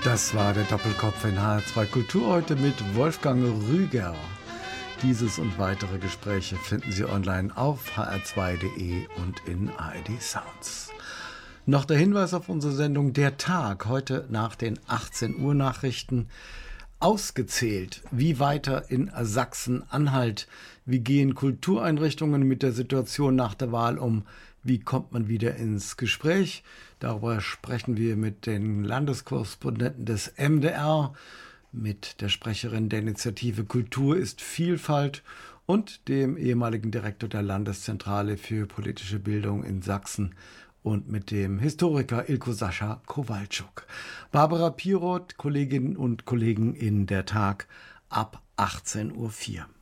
Das war der Doppelkopf in HR2 Kultur heute mit Wolfgang Rüger. Dieses und weitere Gespräche finden Sie online auf hr2.de und in ARD Sounds. Noch der Hinweis auf unsere Sendung Der Tag, heute nach den 18 Uhr Nachrichten. Ausgezählt, wie weiter in Sachsen-Anhalt? Wie gehen Kultureinrichtungen mit der Situation nach der Wahl um? Wie kommt man wieder ins Gespräch? Darüber sprechen wir mit den Landeskorrespondenten des MDR, mit der Sprecherin der Initiative Kultur ist Vielfalt und dem ehemaligen Direktor der Landeszentrale für politische Bildung in Sachsen und mit dem Historiker Ilko Sascha Kowalczuk. Barbara Piroth, Kolleginnen und Kollegen in Der Tag ab 18:04 Uhr.